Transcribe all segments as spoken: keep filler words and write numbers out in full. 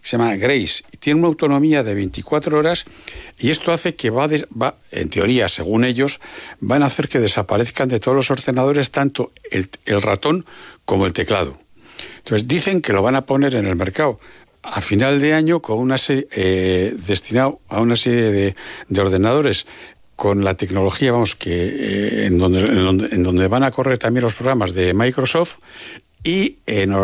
que se llama Grace. Tiene una autonomía de veinticuatro horas y esto hace que va, des, va, en teoría, según ellos, van a hacer que desaparezcan de todos los ordenadores tanto el, el ratón como el teclado. Entonces dicen que lo van a poner en el mercado a final de año con una serie, eh, destinado a una serie de, de ordenadores con la tecnología, vamos, que eh, en, donde, en, donde, en donde van a correr también los programas de Microsoft y en,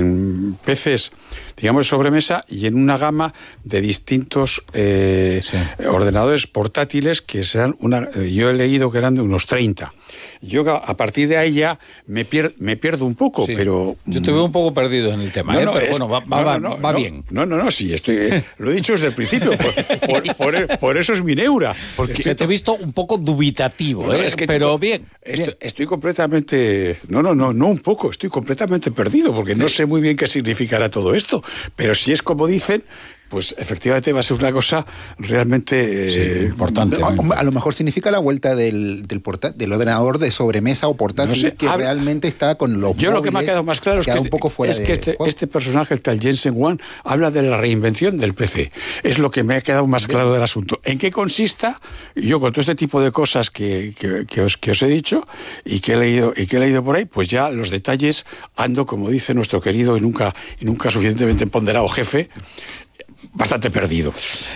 en P Cs, digamos, de sobremesa y en una gama de distintos eh, sí. ordenadores portátiles que serán una... Yo he leído que eran de unos treinta. Yo a partir de ahí ya me, pier, me pierdo un poco, sí. pero... Yo te veo un poco perdido en el tema, no, no, ¿eh? Pero es, bueno, va, va, no, no, va no, bien. No, no, no, sí, estoy, lo he dicho desde el principio, por, por, por, por eso es mi neura. Porque se te he visto un poco dubitativo, no, ¿eh? Es que pero bien, estoy, bien. Estoy completamente... No, no, no, no un poco, estoy completamente perdido, porque no sé muy bien qué significará todo esto, pero si es como dicen... pues efectivamente va a ser una cosa realmente sí, eh, importante. A, a lo mejor significa la vuelta del, del, porta, del ordenador de sobremesa o portátil, no sé, que habla, realmente está con los Yo móviles, lo que me ha quedado más claro es que, este, un poco fuera es que este, este personaje, el tal Jensen Huang, habla de la reinvención del P C. Es lo que me ha quedado más claro del asunto. ¿En qué consista? Yo con todo este tipo de cosas que, que, que, os, que os he dicho y que he leído y que he leído por ahí, pues ya los detalles ando, como dice nuestro querido y nunca, y nunca suficientemente ponderado jefe, bastante perdido.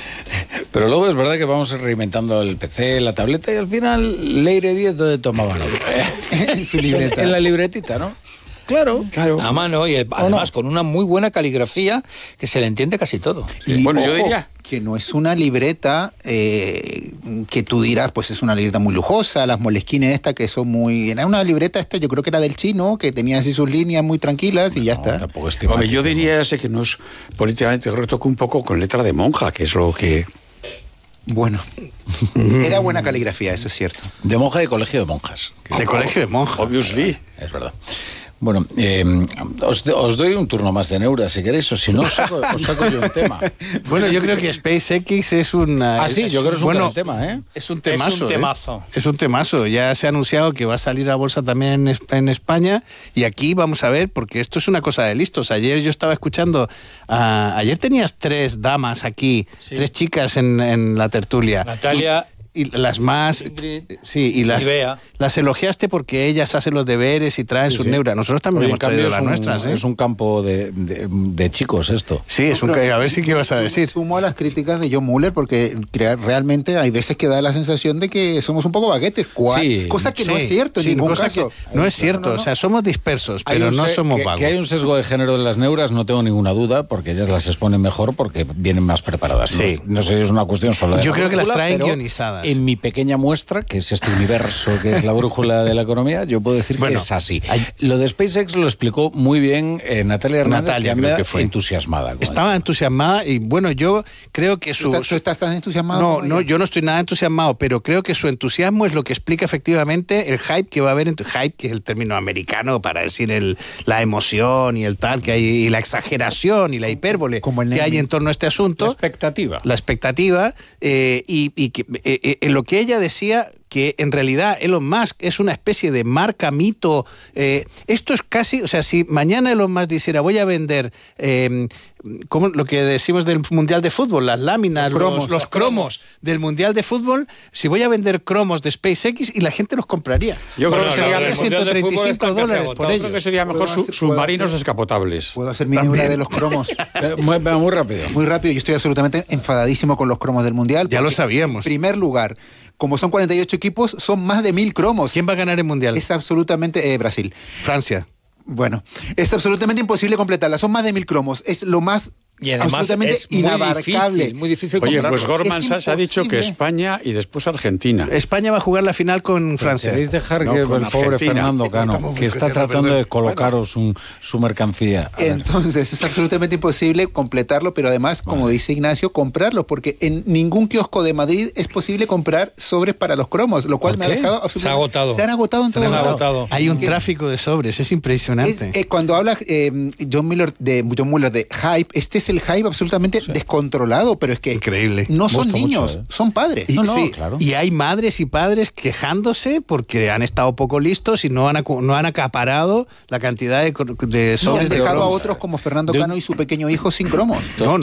Pero luego es verdad que vamos reinventando el P C, la tableta y al final Leire diez donde tomaba nota. En su libreta. En la libretita, ¿no? Claro, claro. A mano y además no? con una muy buena caligrafía que se le entiende casi todo. Sí. Y bueno, ojo, yo diría que no es una libreta eh, que tú dirás, pues es una libreta muy lujosa, las Moleskine esta que son muy... Era una libreta esta, yo creo que era del chino, que tenía así sus líneas muy tranquilas y no, ya está. Tampoco es Hombre, yo diría ese que no es políticamente correcto, que un poco con letra de monja, que es lo que... Bueno, era buena caligrafía, eso es cierto. De monja y colegio de monjas. De oh, colegio de monjas. Obviously. Es verdad. Bueno, eh, os, os doy un turno más de neura, si queréis, o si no, os saco, os saco yo un tema. Bueno, yo creo que SpaceX es un... Ah, sí, yo creo que es un bueno, buen tema, ¿eh? Es un temazo. Es un temazo. ¿eh? Es un temazo. Ya se ha anunciado que va a salir a bolsa también en, en España y aquí vamos a ver, porque esto es una cosa de listos. Ayer yo estaba escuchando... Uh, ayer tenías tres damas aquí, sí. tres chicas en, en la tertulia. Natalia... Y, Y las más... Ingrid, sí, y las, y Bea. las elogiaste porque ellas hacen los deberes y traen sí, sus sí. neuras. Nosotros también Oye, hemos traído las un, nuestras, ¿eh? Es un campo de, de, de chicos esto. Sí, es un... A ver si qué vas a decir. Sumo a las críticas de John Mueller porque realmente hay veces que da la sensación de que somos un poco baguetes. Sí, cosa que sí, no es cierto en sí, ningún caso. No es cierto, no, no. o sea, somos dispersos, pero no se, somos que, vagos. Que hay un sesgo de género de las neuras, no tengo ninguna duda, porque ellas las exponen mejor porque vienen más preparadas. Sí. No, no sé si es una cuestión solo de Yo la creo brújula, que las traen pero guionizadas. En mi pequeña muestra, que es este universo que es la brújula de la economía, yo puedo decir bueno, que es así. Hay... Lo de SpaceX lo explicó muy bien eh, Natalia Hernández, Natalia, que creo que fue entusiasmada. Estaba ella. entusiasmada y bueno, yo creo que su... ¿Tú, ¿Tú estás tan entusiasmado? No, no, yo no estoy nada entusiasmado, pero creo que su entusiasmo es lo que explica efectivamente el hype que va a haber, en hype, que es el término americano para decir el, la emoción y el tal, que hay, y la exageración y la hipérbole que hay en torno a este asunto. La expectativa. La expectativa, eh, y, y que, eh, eh, lo que ella decía... que en realidad Elon Musk es una especie de marca, mito. Eh, esto es casi, o sea, si mañana Elon Musk dijera voy a vender, eh, como lo que decimos del Mundial de Fútbol, las láminas, los cromos, los, los cromos del Mundial de Fútbol, si voy a vender cromos de SpaceX y la gente los compraría. Yo creo bueno, que serían no, ciento treinta y cinco dólares por ellos. Creo que sería mejor su, submarinos hacer, descapotables. ¿Puedo hacer mi neura de los cromos? muy, muy rápido. Muy rápido, yo estoy absolutamente enfadadísimo con los cromos del Mundial. Ya lo sabíamos. En primer lugar, como son cuarenta y ocho equipos, son más de mil cromos. ¿Quién va a ganar el Mundial? Es absolutamente... Eh, Brasil. Francia. Bueno, es absolutamente imposible completarla. Son más de mil cromos. Es lo más... Y además absolutamente es muy inabarcable. Difícil, muy difícil Oye, comprarlo. pues Gorman Sachs ha dicho que España y después Argentina. España va a jugar la final con Francia. ¿Queréis dejar no, que el Argentina. pobre Fernando Cano, que está tratando perdón. de colocaros un, su mercancía? Entonces, es absolutamente imposible completarlo, pero además, vale. como dice Ignacio, comprarlo, porque en ningún kiosco de Madrid es posible comprar sobres para los cromos, lo cual me ha dejado absolutamente... Se ha agotado. Se han agotado en todo lado. Hay un tráfico de sobres, es impresionante. Es, eh, cuando habla eh, John Mueller de John Mueller de hype, este es el hype absolutamente sí. descontrolado, pero es que increíble. No son niños, mucho, ¿eh? son padres. Y, no, no, sí, claro. y hay madres y padres quejándose porque han estado poco listos y no han, no han acaparado la cantidad de, de sobres no, han de dejado cromos. a otros como Fernando Cano y su pequeño hijo sin cromos. No,